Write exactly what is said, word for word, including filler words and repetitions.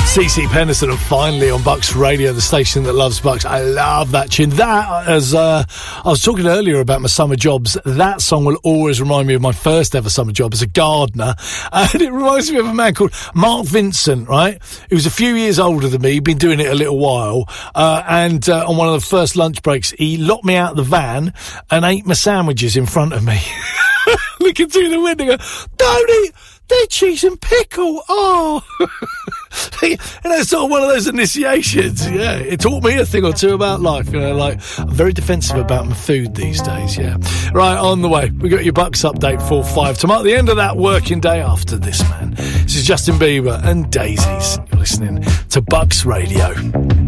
C C Penniston and Finally on Bucks Radio, the station that loves Bucks. I love that tune. That, as uh, I was talking earlier about my summer jobs, that song will always remind me of my first ever summer job as a gardener. And it reminds me of a man called Mark Vincent, right? He was a few years older than me, been doing it a little while. Uh, and uh, on one of the first lunch breaks, he locked me out of the van and ate my sandwiches in front of me. Looking through the window, go, don't eat! They're cheese and pickle. Oh, you know, it's sort of one of those initiations. Yeah, it taught me a thing or two about life. You know, like I'm very defensive about my food these days. Yeah, right on the way. We got your Bucks update four five to mark the end of that working day. After this, man, this is Justin Bieber and Daisies. You're listening to Bucks Radio.